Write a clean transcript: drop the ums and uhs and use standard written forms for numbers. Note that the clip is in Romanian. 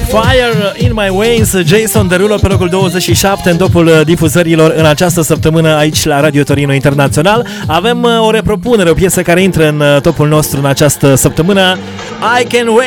Fire in My Veins, Jason Derulo pe locul 27 în topul difuzărilor în această săptămână aici la Radio Torino Internațional. Avem o repropunere, o piesă care intră în topul nostru în această săptămână, I Can Wait.